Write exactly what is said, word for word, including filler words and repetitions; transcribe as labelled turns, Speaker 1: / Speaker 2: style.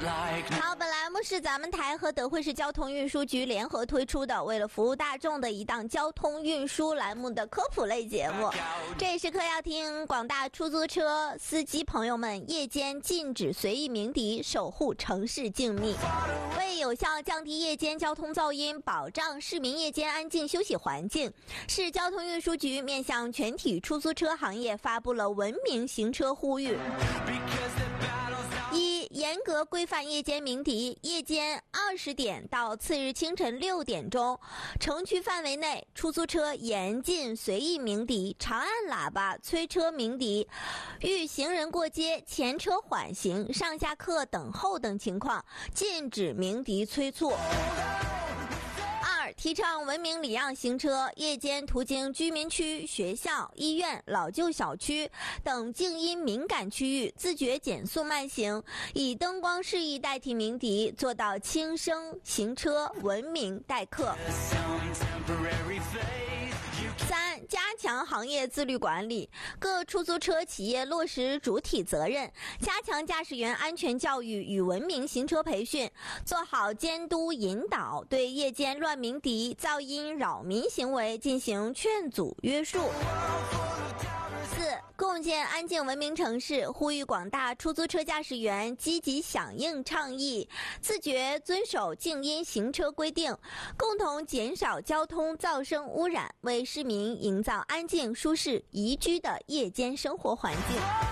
Speaker 1: 好，本栏目是咱们台和德惠市交通运输局联合推出的，为了服务大众的一档交通运输栏目的科普类节目。这一时刻要听广大出租车司机朋友们，夜间禁止随意鸣笛，守护城市静谧。为有效降低夜间交通噪音，保障市民夜间安静休息环境，市交通运输局面向全体出租车行业发布了文明行车呼吁。一、严格规范夜间鸣笛，夜间二十点到次日清晨六点钟，城区范围内出租车严禁随意鸣笛、长按喇叭、催车鸣笛，遇行人过街、前车缓行、上下客等候等情况，禁止鸣笛催促。二、提倡文明礼让行车，夜间途经居民区、学校、医院、老旧小区等静音敏感区域，自觉减速慢行，以灯光示意代替鸣笛，做到轻声行车，文明待客。三、加强行业自律管理，各出租车企业落实主体责任，加强驾驶员安全教育与文明行车培训，做好监督引导，对夜间乱鸣笛、噪音扰民行为进行劝阻约束。四、共建安静文明城市，呼吁广大出租车驾驶员积极响应倡议，自觉遵守静音行车规定，共同减少交通噪声污染，为市民营造安静、舒适、宜居的夜间生活环境。